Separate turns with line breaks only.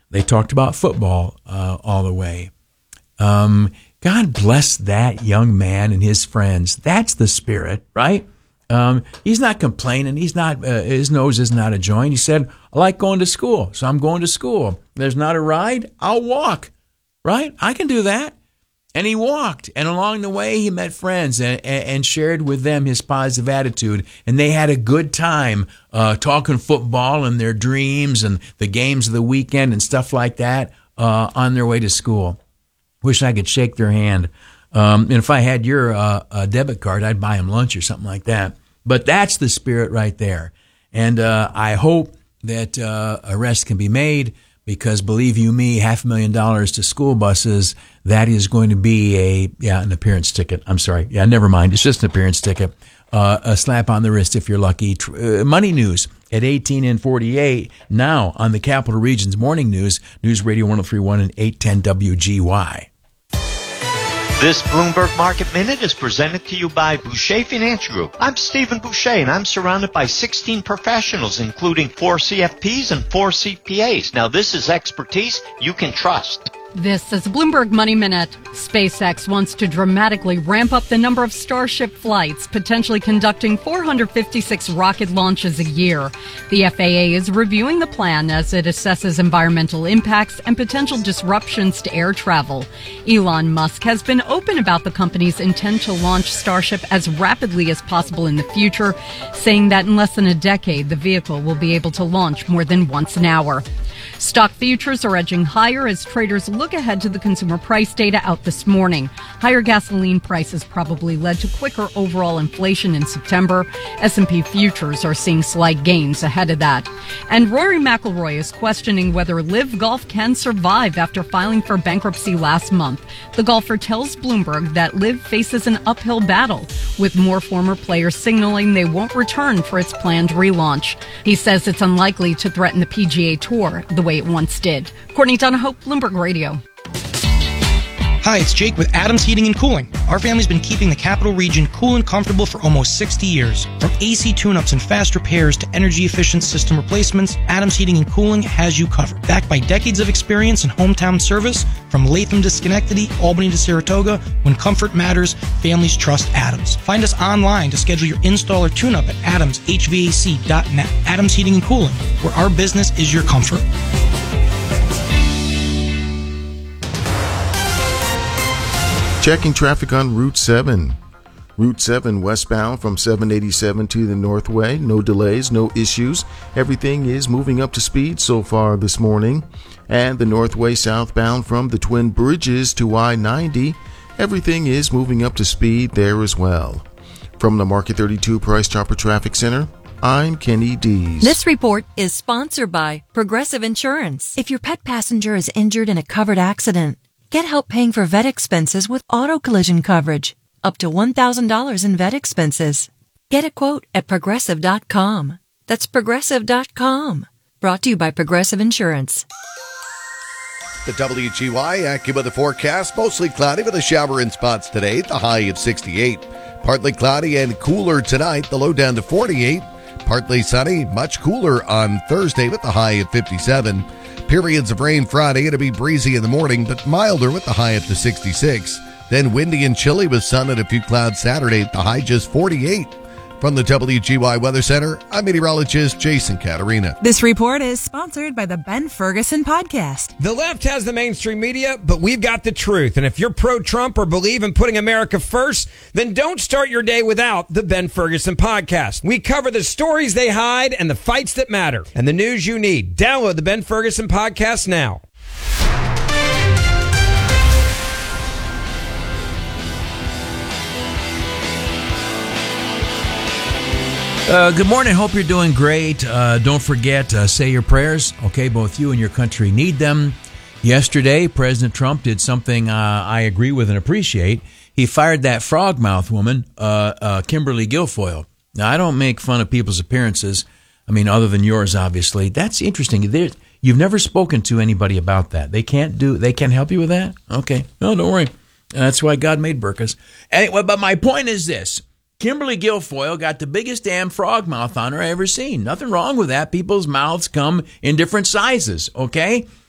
They talked about football all the way. God bless that young man and his friends. That's the spirit, right? He's not complaining. He's not. His nose is not a joint. He said, "I like going to school, so I'm going to school. There's not a ride. I'll walk. Right? I can do that." And he walked, and along the way, he met friends and shared with them his positive attitude. And they had a good time talking football and their dreams and the games of the weekend and stuff like that on their way to school. Wish I could shake their hand. And if I had your debit card, I'd buy them lunch or something like that. But that's the spirit right there. And I hope that arrests can be made. Because believe you me, $500,000 to school buses, that is going to be an appearance ticket. I'm sorry. Yeah, never mind. It's just an appearance ticket. A slap on the wrist if you're lucky. Money News at 18 and 48. Now on the Capital Region's Morning News, News Radio 103.1 and 810 WGY.
This Bloomberg Market Minute is presented to you by Boucher Financial Group. I'm Stephen Boucher, and I'm surrounded by 16 professionals, including 4 CFPs and 4 CPAs. Now, this is expertise you can trust.
This is Bloomberg Money Minute. SpaceX wants to dramatically ramp up the number of Starship flights, potentially conducting 456 rocket launches a year. The FAA is reviewing the plan as it assesses environmental impacts and potential disruptions to air travel. Elon Musk has been open about the company's intent to launch Starship as rapidly as possible in the future, saying that in less than a decade, the vehicle will be able to launch more than once an hour. Stock futures are edging higher as traders look ahead to the consumer price data out this morning. Higher gasoline prices probably led to quicker overall inflation in September. S&P futures are seeing slight gains ahead of that. And Rory McIlroy is questioning whether LIV Golf can survive after filing for bankruptcy last month. The golfer tells Bloomberg that LIV faces an uphill battle, with more former players signaling they won't return for its planned relaunch. He says it's unlikely to threaten the PGA Tour the way it once did. Courtney Donahoe, Bloomberg Radio.
Hi, it's Jake with Adams Heating and Cooling. Our family's been keeping the Capital Region cool and comfortable for almost 60 years. From AC tune-ups and fast repairs to energy-efficient system replacements, Adams Heating and Cooling has you covered. Backed by decades of experience and hometown service, from Latham to Schenectady, Albany to Saratoga, when comfort matters, families trust Adams. Find us online to schedule your install or tune-up at adamshvac.net. Adams Heating and Cooling, where our business is your comfort.
Checking traffic on Route 7. Route 7 westbound from 787 to the Northway. No delays, no issues. Everything is moving up to speed so far this morning. And the Northway southbound from the Twin Bridges to I-90. Everything is moving up to speed there as well. From the Market 32 Price Chopper Traffic Center, I'm Kenny Dees.
This report is sponsored by Progressive Insurance. If your pet passenger is injured in a covered accident, get help paying for vet expenses with auto collision coverage, up to $1,000 in vet expenses. Get a quote at Progressive.com. That's Progressive.com. Brought to you by Progressive Insurance.
The WGY AccuWeather forecast, mostly cloudy with a shower in spots today, the high of 68. Partly cloudy and cooler tonight, the low down to 48. Partly sunny, much cooler on Thursday with the high at 57. Periods of rain Friday. It'll be breezy in the morning, but milder with the high up to 66. Then windy and chilly with sun and a few clouds Saturday, the high just 48. From the WGY Weather Center, I'm meteorologist Jason Caterina.
This report is sponsored by the Ben Ferguson Podcast.
The left has the mainstream media, but we've got the truth. And if you're pro-Trump or believe in putting America first, then don't start your day without the Ben Ferguson Podcast. We cover the stories they hide and the fights that matter and the news you need. Download the Ben Ferguson Podcast now.
Good morning. Hope you're doing great. Don't forget, say your prayers. Okay, both you and your country need them. Yesterday, President Trump did something I agree with and appreciate. He fired that frogmouth woman, Kimberly Guilfoyle. Now, I don't make fun of people's appearances. I mean, other than yours, obviously. That's interesting. You've never spoken to anybody about that. They can't help you with that? Okay. No, don't worry. That's why God made burkas. Anyway, but my point is this. Kimberly Guilfoyle got the biggest damn frog mouth on her I ever seen. Nothing wrong with that. People's mouths come in different sizes, okay?